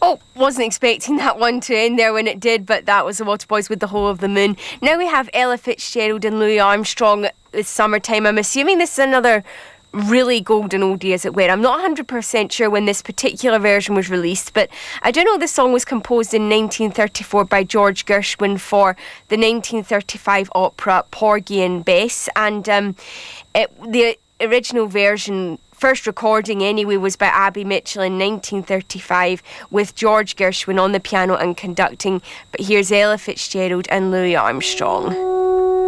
Oh, wasn't expecting that one to end there when it did, but that was the Waterboys with The Whole of the Moon. Now we have Ella Fitzgerald and Louis Armstrong with Summertime. I'm assuming this is another really golden oldie, as it were. I'm not 100% sure when this particular version was released, but I do know the song was composed in 1934 by George Gershwin for the 1935 opera Porgy and Bess, and the original version, first recording anyway, was by Abby Mitchell in 1935 with George Gershwin on the piano and conducting. But here's Ella Fitzgerald and Louis Armstrong.